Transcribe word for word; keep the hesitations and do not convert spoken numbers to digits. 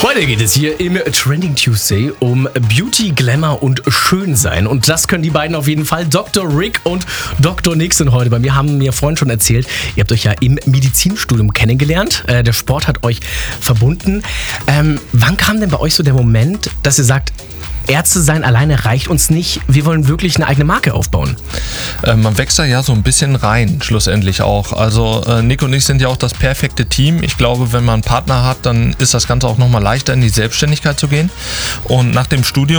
Heute geht es hier im Trending Tuesday um Beauty, Glamour und Schönsein. Und das können die beiden auf jeden Fall. Doktor Rick und Doktor Nick sind heute bei mir, haben mir vorhin schon erzählt, ihr habt euch ja im Medizinstudium kennengelernt. Äh, der Sport hat euch verbunden. Ähm, wann kam denn bei euch so der Moment, dass ihr sagt, Ärzte sein alleine reicht uns nicht, wir wollen wirklich eine eigene Marke aufbauen? Äh, man wächst da ja so ein bisschen rein, schlussendlich auch. Also äh, Nick und ich sind ja auch das perfekte Team. Ich glaube, wenn man einen Partner hat, dann ist das Ganze auch nochmal leichter, in die Selbstständigkeit zu gehen. Und nach dem Studium